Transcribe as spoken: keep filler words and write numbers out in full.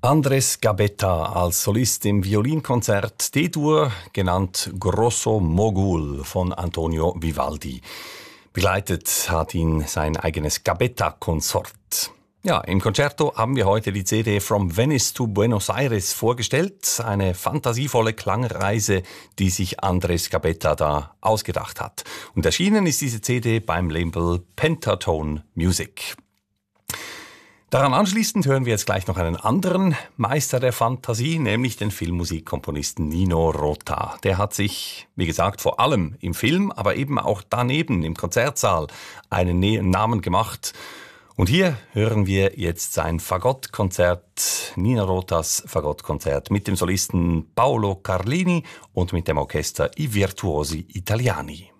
Andres Gabetta als Solist im Violinkonzert D-Dur, genannt Grosso Mogul von Antonio Vivaldi. Begleitet hat ihn sein eigenes Gabetta-Konsort. Ja, im Concerto haben wir heute die C D From Venice to Buenos Aires vorgestellt. Eine fantasievolle Klangreise, die sich Andres Gabetta da ausgedacht hat. Und erschienen ist diese C D beim Label Pentatone Music. Daran anschließend hören wir jetzt gleich noch einen anderen Meister der Fantasie, nämlich den Filmmusikkomponisten Nino Rota. Der hat sich, wie gesagt, vor allem im Film, aber eben auch daneben im Konzertsaal einen Namen gemacht. Und hier hören wir jetzt sein Fagottkonzert, Nino Rotas Fagottkonzert mit dem Solisten Paolo Carlini und mit dem Orchester I Virtuosi Italiani.